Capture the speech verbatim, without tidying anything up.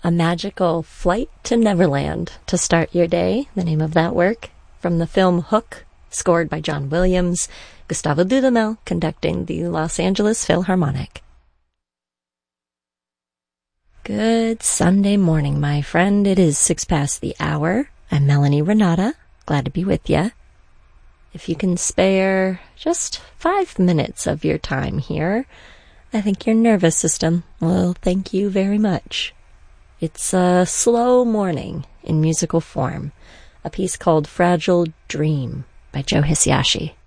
A Magical Flight to Neverland to start your day, the name of that work, from the film Hook, scored by John Williams, Gustavo Dudamel conducting the Los Angeles Philharmonic. Good Sunday morning, my friend. It is six past the hour. I'm Melanie Renata. Glad to be with you. If you can spare just five minutes of your time here, I think your nervous system will thank you very much. It's a slow morning in musical form, a piece called Fragile Dream by Joe Hisaishi.